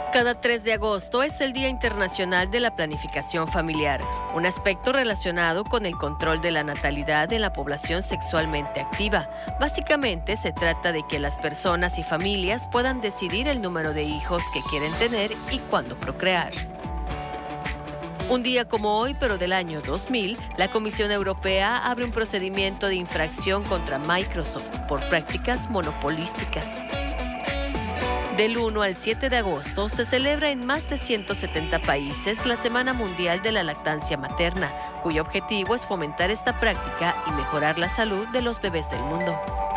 Cada 3 de agosto es el Día Internacional de la Planificación Familiar, un aspecto relacionado con el control de la natalidad en la población sexualmente activa. Básicamente se trata de que las personas y familias puedan decidir el número de hijos que quieren tener y cuándo procrear. Un día como hoy, pero del año 2000, la Comisión Europea abre un procedimiento de infracción contra Microsoft por prácticas monopolísticas. Del 1 al 7 de agosto se celebra en más de 170 países la Semana Mundial de la Lactancia Materna, cuyo objetivo es fomentar esta práctica y mejorar la salud de los bebés del mundo.